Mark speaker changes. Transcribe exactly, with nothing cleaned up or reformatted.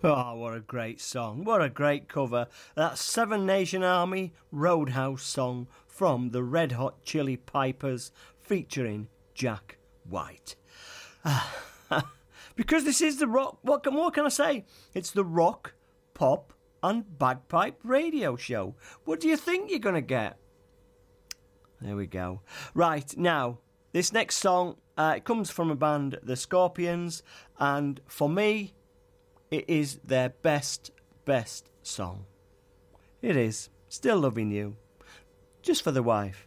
Speaker 1: Oh, what a great song. What a great cover. That Seven Nation Army Roadhouse song from the Red Hot Chili Pipers featuring Jack White. Because this is the rock, what can, what can I say? It's the rock, pop and bagpipe radio show. What do you think you're going to get? There we go. Right, now, this next song, uh, it comes from a band, The Scorpions, and for me, it is their best, best song. It is Still Loving You, just for the wife.